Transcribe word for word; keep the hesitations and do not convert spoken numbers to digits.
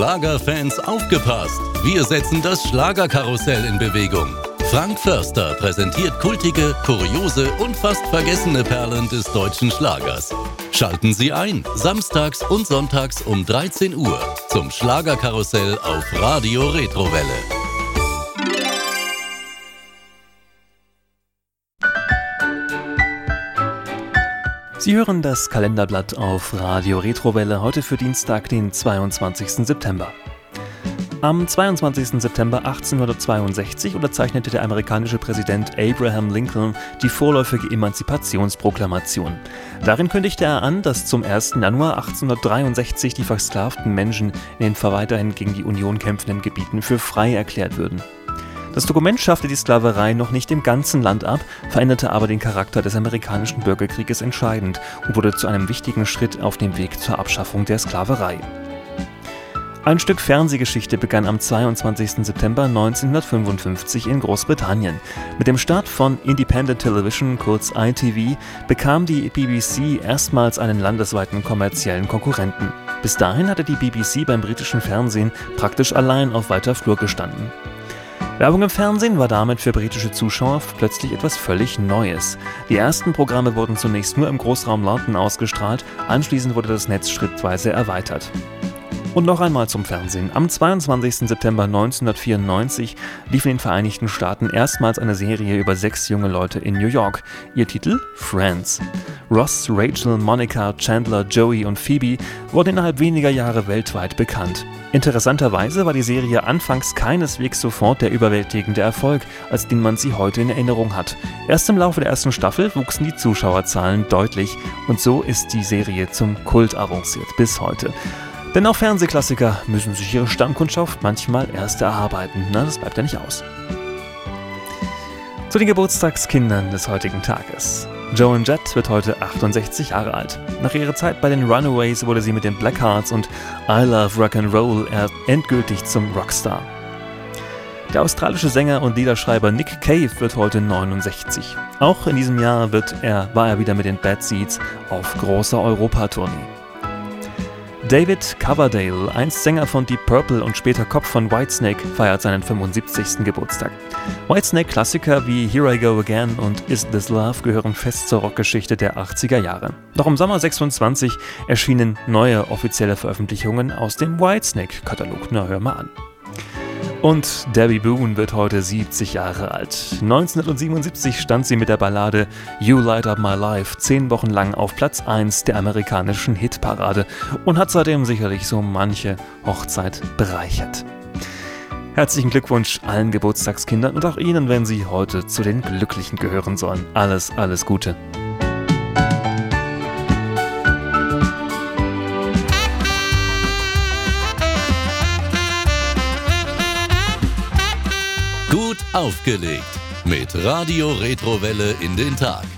Schlagerfans aufgepasst! Wir setzen das Schlagerkarussell in Bewegung. Frank Förster präsentiert kultige, kuriose und fast vergessene Perlen des deutschen Schlagers. Schalten Sie ein, samstags und sonntags um dreizehn Uhr zum Schlagerkarussell auf Radio Retrowelle. Sie hören das Kalenderblatt auf Radio Retrowelle, heute für Dienstag, den zweiundzwanzigsten September. Am zweiundzwanzigsten September achtzehnhundertzweiundsechzig unterzeichnete der amerikanische Präsident Abraham Lincoln die vorläufige Emanzipationsproklamation. Darin kündigte er an, dass zum ersten Januar achtzehnhundertdreiundsechzig die versklavten Menschen in den weiterhin gegen die Union kämpfenden Gebieten für frei erklärt würden. Das Dokument schaffte die Sklaverei noch nicht im ganzen Land ab, veränderte aber den Charakter des amerikanischen Bürgerkrieges entscheidend und wurde zu einem wichtigen Schritt auf dem Weg zur Abschaffung der Sklaverei. Ein Stück Fernsehgeschichte begann am zweiundzwanzigsten September neunzehnhundertfünfundfünfzig in Großbritannien. Mit dem Start von Independent Television, kurz I T V, bekam die B B C erstmals einen landesweiten kommerziellen Konkurrenten. Bis dahin hatte die B B C beim britischen Fernsehen praktisch allein auf weiter Flur gestanden. Werbung im Fernsehen war damit für britische Zuschauer plötzlich etwas völlig Neues. Die ersten Programme wurden zunächst nur im Großraum London ausgestrahlt, anschließend wurde das Netz schrittweise erweitert. Und noch einmal zum Fernsehen. Am zweiundzwanzigsten September neunzehnhundertvierundneunzig lief in den Vereinigten Staaten erstmals eine Serie über sechs junge Leute in New York. Ihr Titel? Friends. Ross, Rachel, Monica, Chandler, Joey und Phoebe wurden innerhalb weniger Jahre weltweit bekannt. Interessanterweise war die Serie anfangs keineswegs sofort der überwältigende Erfolg, als den man sie heute in Erinnerung hat. Erst im Laufe der ersten Staffel wuchsen die Zuschauerzahlen deutlich und so ist die Serie zum Kult avanciert bis heute. Denn auch Fernsehklassiker müssen sich ihre Stammkundschaft manchmal erst erarbeiten. Na, das bleibt ja nicht aus. Zu den Geburtstagskindern des heutigen Tages. Joan Jett wird heute achtundsechzig Jahre alt. Nach ihrer Zeit bei den Runaways wurde sie mit den Blackhearts und I Love Rock'n'Roll endgültig zum Rockstar. Der australische Sänger und Liederschreiber Nick Cave wird heute neunundsechzig. Auch in diesem Jahr wird er, war er wieder mit den Bad Seeds auf großer Europatournee. David Coverdale, einst Sänger von Deep Purple und später Kopf von Whitesnake, feiert seinen fünfundsiebzigsten Geburtstag. Whitesnake-Klassiker wie Here I Go Again und Is This Love gehören fest zur Rockgeschichte der achtziger Jahre. Noch im Sommer sechsundzwanzig erschienen neue offizielle Veröffentlichungen aus dem Whitesnake-Katalog. Na, hör mal an. Und Debbie Boone wird heute siebzig Jahre alt. neunzehnhundertsiebenundsiebzig stand sie mit der Ballade You Light Up My Life zehn Wochen lang auf Platz eins der amerikanischen Hitparade und hat seitdem sicherlich so manche Hochzeit bereichert. Herzlichen Glückwunsch allen Geburtstagskindern und auch Ihnen, wenn Sie heute zu den Glücklichen gehören sollen. Alles, alles Gute. Gut aufgelegt. Mit Radio Retrowelle in den Tag.